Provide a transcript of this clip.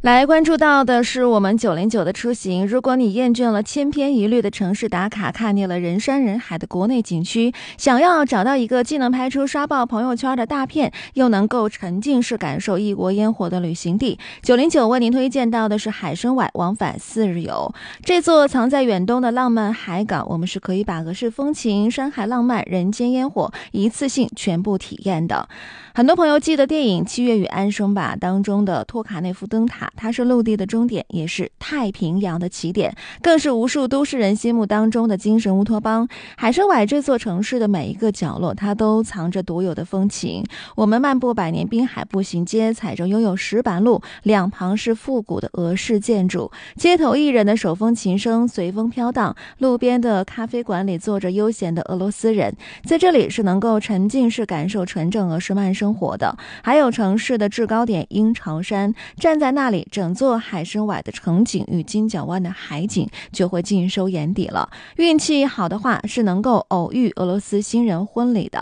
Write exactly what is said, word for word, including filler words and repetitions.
来关注到的是我们九零九的出行。如果你厌倦了千篇一律的城市打卡，看腻了人山人海的国内景区，想要找到一个既能拍出刷爆朋友圈的大片，又能够沉浸式感受异国烟火的旅行地，九零九为您推荐到的是海参崴往返四日游。这座藏在远东的浪漫海港，我们是可以把俄式风情、山海浪漫、人间烟火一次性全部体验的。很多朋友记得电影《七月与安生》吧，当中的托卡内夫灯塔，它是陆地的终点，也是太平洋的起点，更是无数都市人心目当中的精神乌托邦。海参崴这座城市的每一个角落，它都藏着独有的风情。我们漫步百年滨海步行街，踩着拥有石板路，两旁是复古的俄式建筑，街头艺人的手风琴声随风飘荡，路边的咖啡馆里坐着悠闲的俄罗斯人，在这里是能够沉浸式感受纯正俄式慢生活的。还有城市的制高点鹰巢山，站在那里，整座海参崴的城景与金角湾的海景就会尽收眼底了。运气好的话，是能够偶遇俄罗斯新人婚礼的。